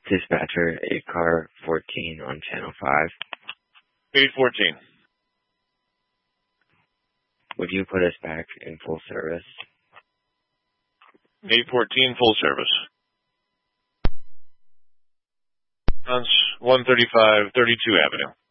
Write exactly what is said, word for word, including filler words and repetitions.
Dispatcher, eight car fourteen on channel five. eight fourteen. Would you put us back in full service? eight fourteen, full service. one thirty-five thirty-two Avenue.